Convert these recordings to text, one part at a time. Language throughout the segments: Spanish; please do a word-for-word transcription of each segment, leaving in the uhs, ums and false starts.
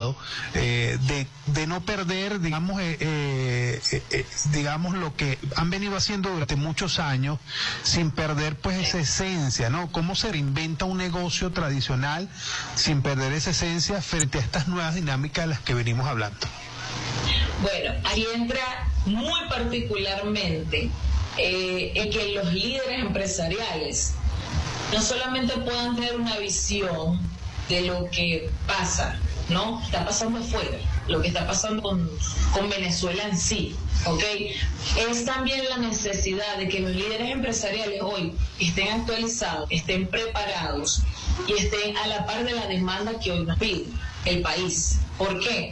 cuidado eh, de, de no perder, digamos, eh, eh, eh, digamos, lo que han venido haciendo durante muchos años, sin perder pues esa esencia, ¿no? ¿Cómo se reinventa un negocio tradicional sin perder esa esencia frente a estas nuevas dinámicas de las que venimos hablando? Bueno, ahí entra muy particularmente eh, en que los líderes empresariales no solamente puedan tener una visión de lo que pasa, ¿no? Está pasando afuera, lo que está pasando con, con Venezuela en sí, ¿ok? Es también la necesidad de que los líderes empresariales hoy estén actualizados, estén preparados y estén a la par de la demanda que hoy nos pide el país. ¿Por qué?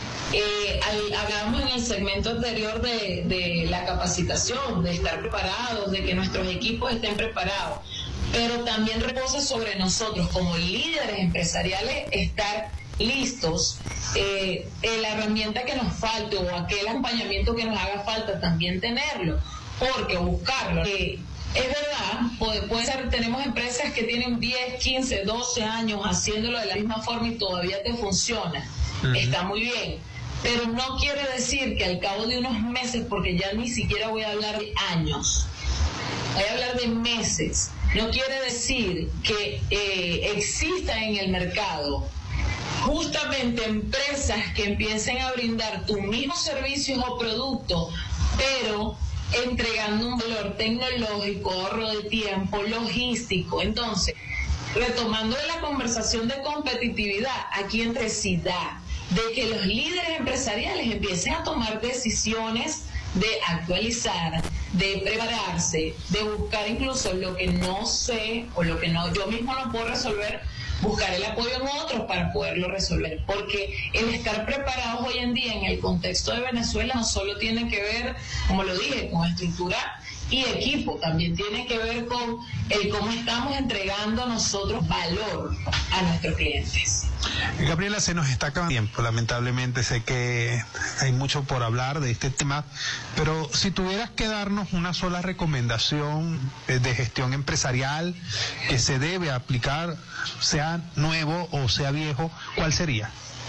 Eh, al, hablábamos en el segmento anterior de, de la capacitación, de estar preparados, de que nuestros equipos estén preparados, pero también reposa sobre nosotros como líderes empresariales estar listos, eh, eh, la herramienta que nos falte o aquel acompañamiento que nos haga falta también tenerlo, porque buscarlo. Eh, es verdad, puede, puede ser, tenemos empresas que tienen diez, quince, doce años haciéndolo de la misma forma y todavía te funciona, uh-huh. Está muy bien, pero no quiere decir que al cabo de unos meses, porque ya ni siquiera voy a hablar de años, voy a hablar de meses, no quiere decir que eh, exista en el mercado justamente empresas que empiecen a brindar tus mismos servicios o productos, pero entregando un valor tecnológico, ahorro de tiempo, logístico. Entonces, retomando de la conversación de competitividad, aquí entre sí da, de que los líderes empresariales empiecen a tomar decisiones de actualizar, de prepararse, de buscar incluso lo que no sé o lo que no yo mismo no puedo resolver, buscar el apoyo en otros para poderlo resolver, porque el estar preparados hoy en día en el contexto de Venezuela no solo tiene que ver, como lo dije, con estructura y equipo, también tiene que ver con el cómo estamos entregando nosotros valor a nuestros clientes. Gabriela, se nos está acabando el tiempo, lamentablemente. Sé que hay mucho por hablar de este tema, pero si tuvieras que darnos una sola recomendación de gestión empresarial que se debe aplicar, sea nuevo o sea viejo, ¿cuál sería?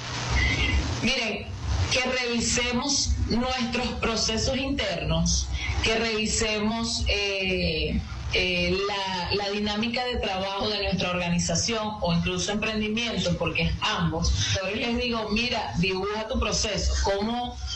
Miren, que revisemos nuestros procesos internos, que revisemos eh, eh, la, la dinámica de trabajo de nuestra organización o incluso emprendimiento, porque es ambos. Yo les digo, mira, dibuja tu proceso, cómo